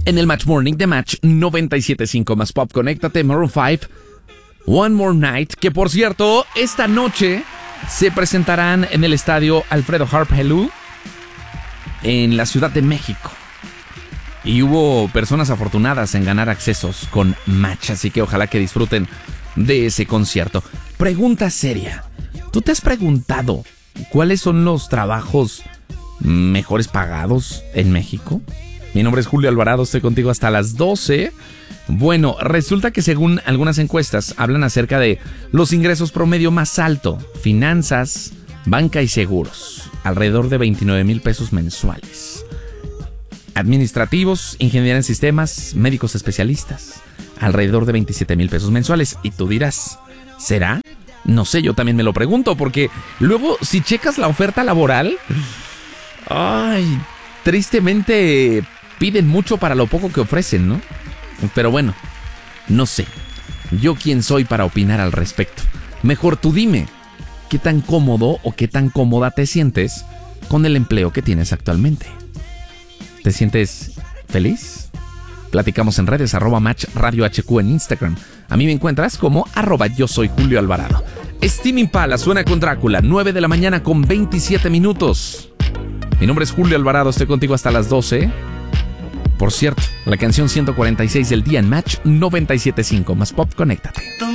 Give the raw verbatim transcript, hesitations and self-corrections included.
En el Match Morning de Match noventa y siete punto cinco más Pop, conéctate. Maroon cinco, One More Night, que por cierto, esta noche se presentarán en el estadio Alfredo Harp Helú en la Ciudad de México. Y hubo personas afortunadas en ganar accesos con Match, así que ojalá que disfruten de ese concierto. Pregunta seria. ¿Tú te has preguntado cuáles son los trabajos mejores pagados en México? Mi nombre es Julio Alvarado, estoy contigo hasta las doce. Bueno, resulta que según algunas encuestas hablan acerca de los ingresos promedio más alto: finanzas, banca y seguros, alrededor de veintinueve mil pesos mensuales. Administrativos, ingeniería en sistemas, médicos especialistas, alrededor de veintisiete mil pesos mensuales. Y tú dirás, ¿será? No sé, yo también me lo pregunto, porque luego si checas la oferta laboral, ay, tristemente piden mucho para lo poco que ofrecen, ¿no? Pero bueno, no sé. ¿Yo quién soy para opinar al respecto? Mejor tú dime, ¿qué tan cómodo o qué tan cómoda te sientes con el empleo que tienes actualmente? ¿Te sientes feliz? Platicamos en redes, arroba Match Radio H Q en Instagram. A mí me encuentras como arroba yo soy Julio Alvarado. Steam Impala suena con Drácula, nueve de la mañana con veintisiete minutos. Mi nombre es Julio Alvarado, estoy contigo hasta las doce. Por cierto, la canción ciento cuarenta y seis del día en Match noventa y siete punto cinco más Pop, conéctate.